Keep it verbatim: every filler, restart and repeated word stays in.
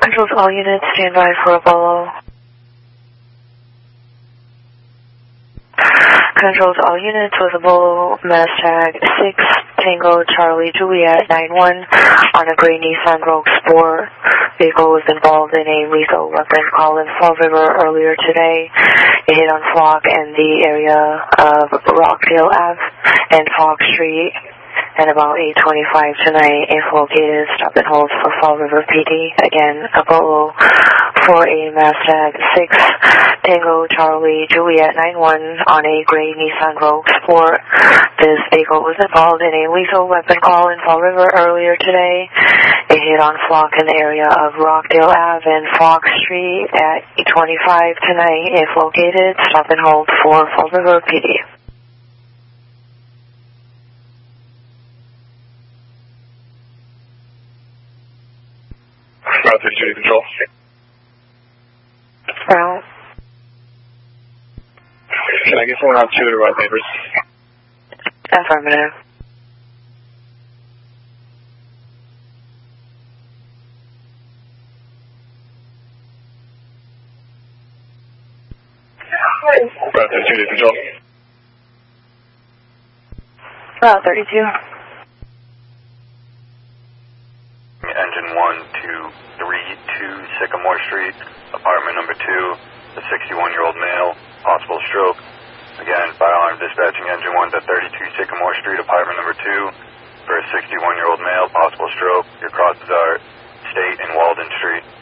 Controls all units, stand by for Apollo. Controls all units with Apollo, mass tag six, Tango Charlie Juliet nine one on a gray Nissan Rogue Sport. Vehicle was involved in a lethal weapon call in Fall River earlier today. It hit on Flock and the area of Rockdale Ave and Fox Street. At about eight twenty-five tonight, if located, stop and hold for Fall River P D. Again, Apollo for a mass tag six, Tango Charlie Juliet nine one on a gray Nissan Rogue Sport. This vehicle was involved in a lethal weapon call in Fall River earlier today. It hit on Flock in the area of Rockdale Ave and Fox Street at eight twenty-five tonight. If located, stop and hold for Fall River P D. Route thirty-two to control. Route. Can I get someone on two to right neighbors? Affirmative. Route thirty-two to control. Route thirty-two. Engine one two three two Sycamore Street, apartment number two, a sixty-one-year-old male, possible stroke. Again, fire alarm dispatching engine one to thirty-two Sycamore Street, apartment number two, for a sixty-one-year-old male, possible stroke. Your crosses are State and Walden Street.